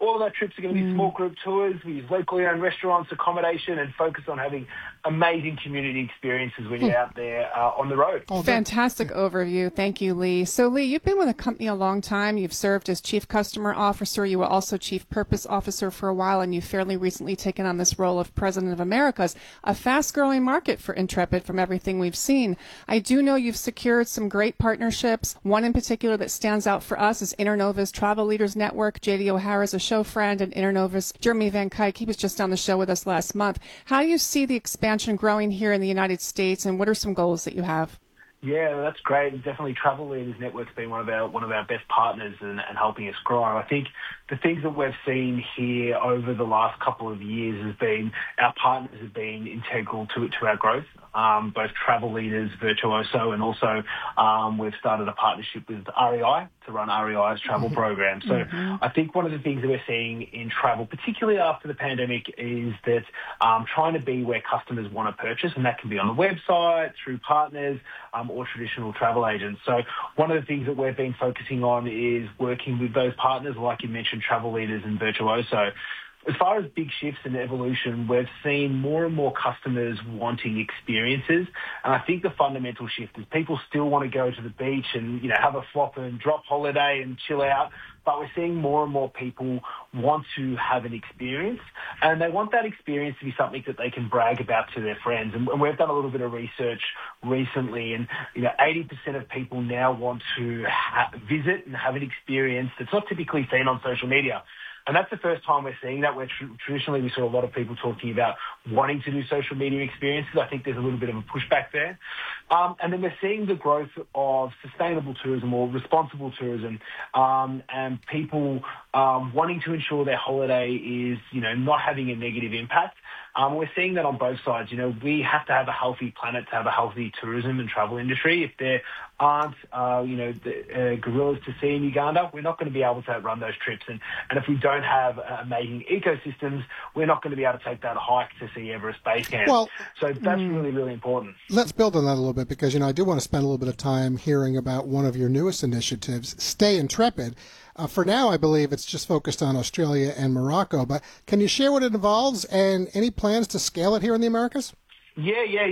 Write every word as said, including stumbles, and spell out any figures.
all of our trips are going to be Mm. small group tours. We use locally owned restaurants, accommodation, and focus on having amazing community experiences when you're out there uh, on the road. Oh, fantastic overview. Thank you, Lee. So, Lee, you've been with the company a long time. You've served as Chief Customer Officer. You were also Chief Purpose Officer for a while, and you've fairly recently taken on this role of President of Americas, a fast-growing market for Intrepid from everything we've seen. I do know you've secured some great partnerships. One in particular that stands out for us is Internova's Travel Leaders Network. J D O'Hara is a show friend, and Internova's Jeremy Van Kuyk, he was just on the show with us last month. How do you see the expansion growing here in the United States, and what are some goals that you have? Yeah, that's great. Definitely, Travel Leaders Network's been one of our one of our best partners and, and helping us grow. I think the things that we've seen here over the last couple of years has been our partners have been integral to to our growth. Um, both Travel Leaders, Virtuoso, and also um, we've started a partnership with R E I to run R E I's travel Mm-hmm. program. So Mm-hmm. I think one of the things that we're seeing in travel, particularly after the pandemic, is that um, trying to be where customers want to purchase, and that can be on the website, through partners, um, or traditional travel agents. So one of the things that we've been focusing on is working with those partners, like you mentioned, Travel Leaders and Virtuoso. As far as big shifts and evolution, we've seen more and more customers wanting experiences. And I think the fundamental shift is people still want to go to the beach and, you know, have a flop and drop holiday and chill out. But we're seeing more and more people want to have an experience, and they want that experience to be something that they can brag about to their friends. And we've done a little bit of research recently, and you know, eighty percent of people now want to ha- visit and have an experience that's not typically seen on social media. And that's the first time we're seeing that, where tr- traditionally we saw a lot of people talking about wanting to do social media experiences. I think there's a little bit of a pushback there. Um, and then we're seeing the growth of sustainable tourism or responsible tourism, um, and people um, wanting to ensure their holiday is, you know, not having a negative impact. Um, we're seeing that on both sides. You know, we have to have a healthy planet to have a healthy tourism and travel industry. If there aren't, uh, you know, the, uh, gorillas to see in Uganda, we're not going to be able to run those trips. And, and if we don't have uh, amazing ecosystems, we're not going to be able to take that hike to see Everest Base Camp. Well, so that's mm, really, really important. Let's build on that a little bit, because, you know, I do want to spend a little bit of time hearing about one of your newest initiatives, Stay Intrepid. Uh, for now, I believe it's just focused on Australia and Morocco, but can you share what it involves and any plans to scale it here in the Americas? Yeah, yeah,